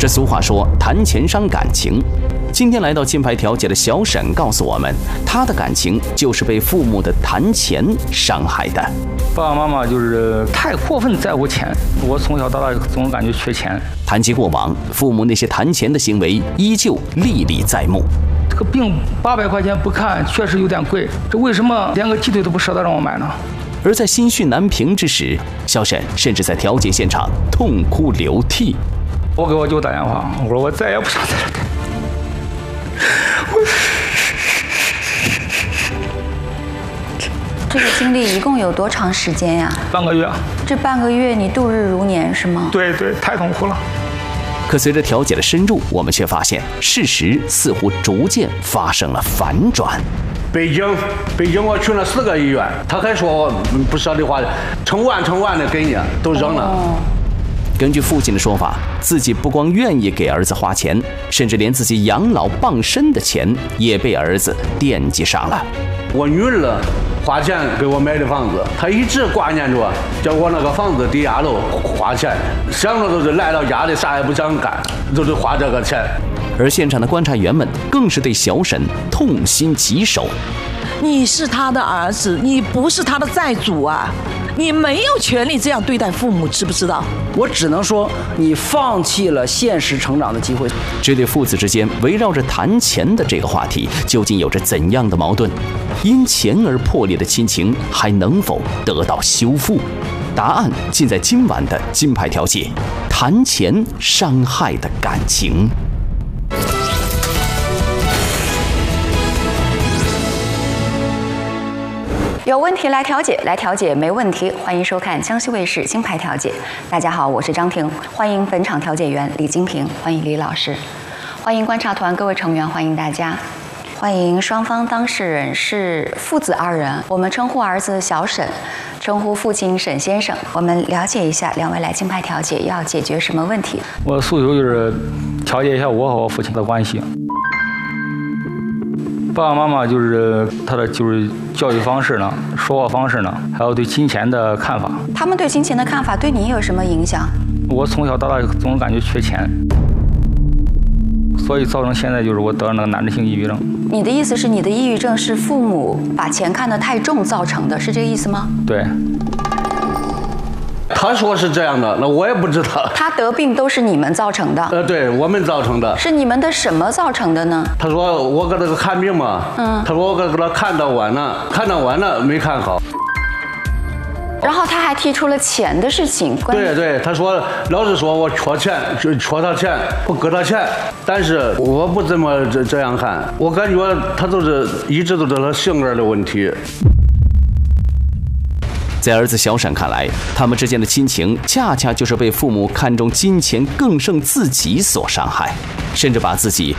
这俗话说谈钱伤感情。今天来到金牌调解的小沈告诉我们，他的感情就是被父母的谈钱伤害的。 爸爸妈妈就是太过分在乎钱，我从小到大总感觉缺钱。 谈及过往，父母那些谈钱的行为依旧历历在目。 这个病800块钱不看，确实有点贵，这为什么连个鸡腿都不舍得让我买呢？ 而在心绪难平之时，小沈甚至在调解现场痛哭流涕。 我给我舅打电话，我说我再也不想在这干。 这个经历一共有多长时间呀？ 半个月。 这半个月你度日如年是吗？ 对，太痛苦了。 可随着调解的深入，我们却发现事实似乎逐渐发生了反转。 北京我去了4个医院，他还说我不舍得花，成万的给你都扔了。 根据父亲的说法，自己不光愿意给儿子花钱，甚至连自己养老傍身的钱也被儿子惦记上了。 我女儿花钱给我买的房子，她一直挂念着叫我那个房子抵押楼花钱，想着都是来到家里啥也不想干，就是花这个钱。 而现场的观察员们更是对小沈痛心疾首。 你是他的儿子，你不是他的债主啊！你没有权利这样对待父母，知不知道？ 我只能说，你放弃了现实成长的机会。 这对父子之间围绕着谈钱的这个话题，究竟有着怎样的矛盾？因钱而破裂的亲情还能否得到修复？答案尽在今晚的金牌调解，谈钱伤害的感情。 有问题来调解没问题。欢迎收看江西卫视金牌调解。大家好，我是张婷，欢迎本场调解员李金平，欢迎李老师，欢迎观察团各位成员，欢迎大家，欢迎双方当事人是父子2人，我们称呼儿子小沈，称呼父亲沈先生。我们了解一下两位来金牌调解要解决什么问题？ 我的诉求就是调解一下我和我父亲的关系。爸爸妈妈就是他的就是教育方式呢，说话方式呢，还有对金钱的看法。 他们对金钱的看法对你有什么影响？ 我从小到大总感觉缺钱，所以造成现在就是我得了那个难治性抑郁症。 你的意思是你的抑郁症是父母把钱看得太重造成的，是这个意思吗？ 对。 他说是这样的，那我也不知道。 他得病都是你们造成的？ 对，我们造成的。 是你们的什么造成的呢？ 他说我给他看病嘛，他说我给他看到晚了没看好。 然后他还提出了钱的事情。 对，他说老是说我缺钱，就缺他钱，不给他钱。但是我不怎么这样看，我感觉他一直都是他性格的问题。 在儿子小沈看来，他们之间的亲情恰恰就是被父母看重金钱更胜自己所伤害，甚至把自己